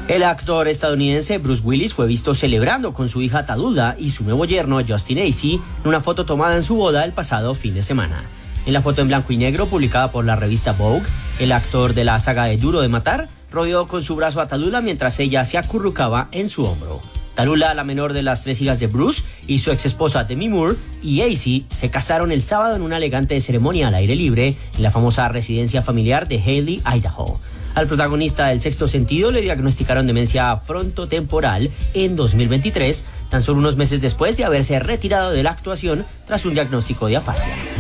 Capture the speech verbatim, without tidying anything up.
El actor estadounidense Bruce Willis fue visto celebrando con su hija Tallulah y su nuevo yerno Justin Acey en una foto tomada en su boda el pasado fin de semana. En la foto en blanco y negro publicada por la revista Vogue, el actor de la saga de Duro de Matar rodeó con su brazo a Tallulah mientras ella se acurrucaba en su hombro. Tallulah, la menor de las tres hijas de Bruce, y su exesposa Demi Moore y Acey se casaron el sábado en una elegante ceremonia al aire libre en la famosa residencia familiar de Haley, Idaho. Al protagonista del Sexto Sentido le diagnosticaron demencia frontotemporal en dos mil veintitrés, tan solo unos meses después de haberse retirado de la actuación tras un diagnóstico de afasia.